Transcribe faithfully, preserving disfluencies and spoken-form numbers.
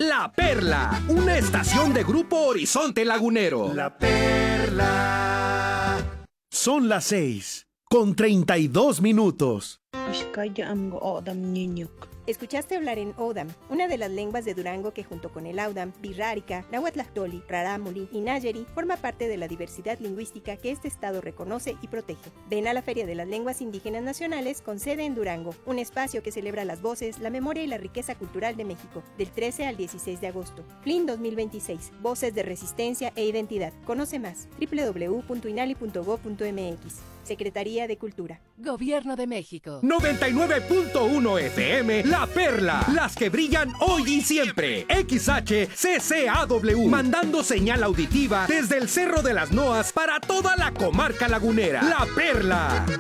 La Perla, una estación de Grupo Horizonte Lagunero. La Perla. Son las seis, con treinta y dos minutos. Escuchaste hablar en Odam, una de las lenguas de Durango que junto con el Audam, Birrárica, Nahuatlactoli, Rarámuri y Nayeri forma parte de la diversidad lingüística que este estado reconoce y protege. Ven a la Feria de las Lenguas Indígenas Nacionales con sede en Durango, un espacio que celebra las voces, la memoria y la riqueza cultural de México, del trece al dieciséis de agosto. F L I N dos mil veintiséis, Voces de Resistencia e Identidad. Conoce más, doble u doble u doble u punto inali punto gob punto m x. Secretaría de Cultura. Gobierno de México. noventa y nueve punto uno F M, La Perla. Las que brillan hoy y siempre. X H C C A W. Mandando señal auditiva desde el Cerro de las Noas para toda la comarca lagunera. La Perla.